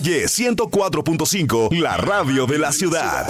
104.5, la radio de la ciudad.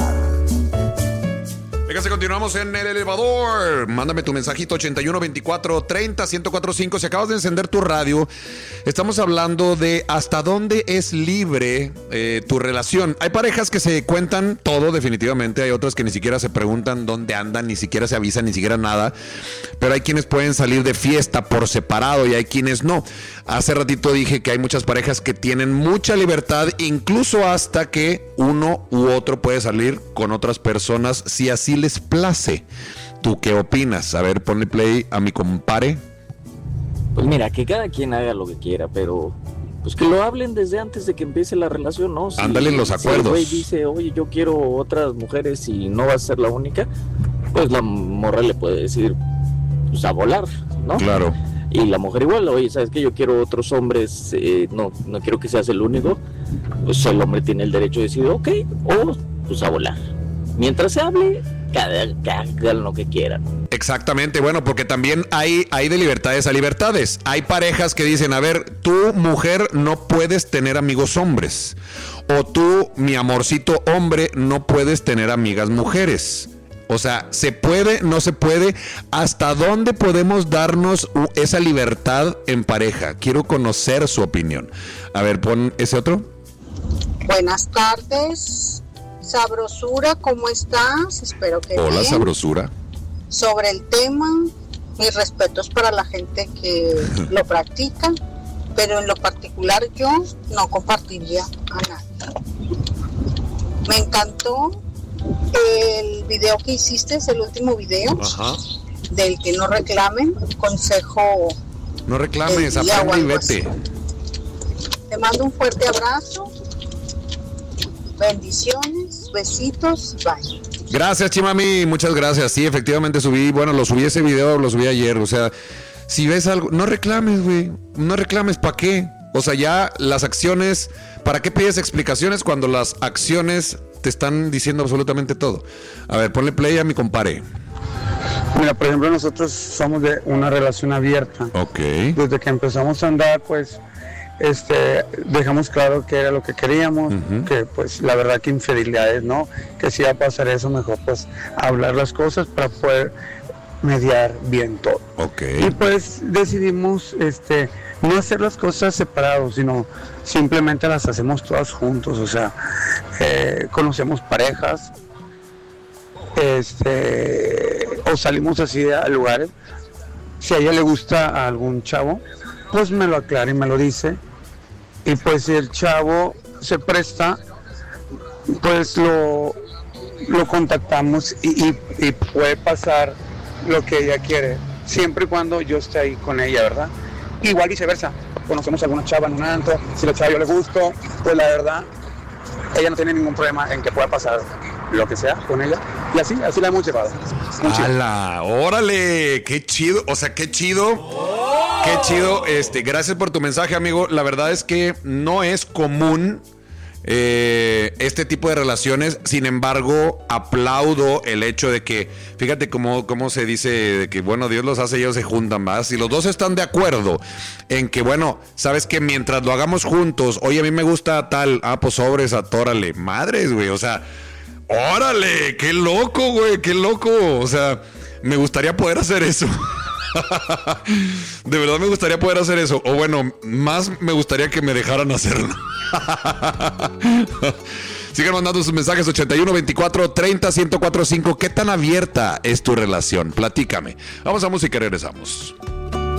Venga, continuamos en el elevador. Mándame tu mensajito 81 24 30 1045. Si acabas de encender tu radio, estamos hablando de hasta dónde es libre tu relación. Hay parejas que se cuentan todo, definitivamente. Hay otras que ni siquiera se preguntan dónde andan, ni siquiera se avisan, ni siquiera nada. Pero hay quienes pueden salir de fiesta por separado y hay quienes no. Hace ratito dije que hay muchas parejas que tienen mucha libertad, incluso hasta que uno u otro puede salir con otras personas si así les place. ¿Tú qué opinas? A ver, ponle play a mi compare. Pues mira, que cada quien haga lo que quiera, pero pues que lo hablen desde antes de que empiece la relación, ¿no? Ándale en los acuerdos. Si el güey dice, oye, yo quiero otras mujeres y no vas a ser la única, pues la morra le puede decir, pues a volar, ¿no? Claro. Y la mujer igual, oye, ¿sabes qué? Yo quiero otros hombres, no quiero que seas el único. Pues el hombre tiene el derecho de decir, ok, o pues a volar. Mientras se hable, hagan lo que quieran. Exactamente, bueno, porque también hay de libertades a libertades. Hay parejas que dicen, a ver, tú, mujer, no puedes tener amigos hombres. O tú, mi amorcito hombre, no puedes tener amigas mujeres. O sea, ¿se puede? ¿No se puede? ¿Hasta dónde podemos darnos esa libertad en pareja? Quiero conocer su opinión. A ver, pon ese otro. Buenas tardes, Sabrosura, ¿cómo estás? Espero que Hola, bien. Sabrosura. Sobre el tema, mis respetos para la gente que lo practica, pero en lo particular yo no compartiría a nadie. Me encantó el video que hiciste, es el último video. Ajá. Del que no reclamen, consejo. No reclames, aprende y vete. Te mando un fuerte abrazo, bendiciones, besitos, bye. Gracias, Chimami, muchas gracias. Sí, efectivamente lo subí ese video, lo subí ayer. O sea, si ves algo, no reclames, güey. No reclames, ¿para qué? O sea, ya las acciones, ¿para qué pides explicaciones cuando las acciones te están diciendo absolutamente todo? A ver, ponle play a mi compare. Mira, por ejemplo, nosotros somos de una relación abierta. Ok. Desde que empezamos a andar, pues, dejamos claro que era lo que queríamos, que pues la verdad que infidelidades, ¿no? Que si va a pasar eso, mejor pues hablar las cosas para poder mediar bien todo. Ok. Y pues decidimos no hacer las cosas separados, sino simplemente las hacemos todas juntos. O sea, conocemos parejas, o salimos así a lugares. Si a ella le gusta a algún chavo, pues me lo aclara y me lo dice. Y pues si el chavo se presta, pues lo contactamos y puede pasar lo que ella quiere, siempre y cuando yo esté ahí con ella, ¿verdad? Igual viceversa, conocemos a alguna chava en un antro, si la chava yo le gusto, pues la verdad, ella no tiene ningún problema en que pueda pasar lo que sea con ella, y así la hemos llevado. ¡Hala! ¡Órale! ¡Qué chido! O sea, qué chido. ¡Qué chido! Gracias por tu mensaje, amigo. La verdad es que no es común este tipo de relaciones. Sin embargo, aplaudo el hecho de que, fíjate cómo se dice, de que bueno, Dios los hace y ellos se juntan, ¿verdad? Si los dos están de acuerdo en que, bueno, sabes que mientras lo hagamos juntos, oye, a mí me gusta tal, pues sobres, atórale, madres, güey, o sea, órale, qué loco, güey, qué loco, o sea, me gustaría poder hacer eso. De verdad me gustaría poder hacer eso. O bueno, más me gustaría que me dejaran hacerlo. Sigan mandando sus mensajes 81 24 30 1045. ¿Qué tan abierta es tu relación? Platícame. Vamos a música y regresamos.